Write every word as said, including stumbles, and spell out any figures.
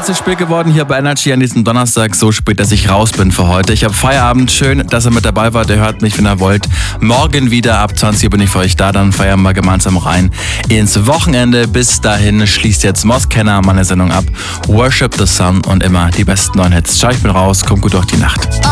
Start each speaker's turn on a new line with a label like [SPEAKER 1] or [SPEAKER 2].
[SPEAKER 1] zu spät geworden hier bei Energy an diesem Donnerstag. So spät, dass ich raus bin für heute. Ich habe Feierabend. Schön, dass ihr mit dabei wart. Ihr hört mich, wenn ihr wollt. Morgen wieder ab zwanzig Uhr bin ich für euch da. Dann feiern wir gemeinsam rein ins Wochenende. Bis dahin schließt jetzt Moskenner meine Sendung ab. Worship the Sun und immer die besten neuen Hits. Ciao, ich bin raus. Kommt gut durch die Nacht.